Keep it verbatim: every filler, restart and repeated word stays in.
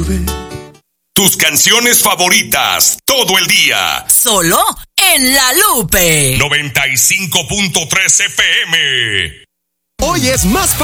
Lupe. Tus canciones favoritas todo el día. Solo en La Lupe. noventa y cinco punto tres F M. Hoy es más fácil.